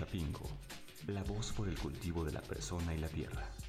Chapingo, la voz por el cultivo de la persona y la tierra.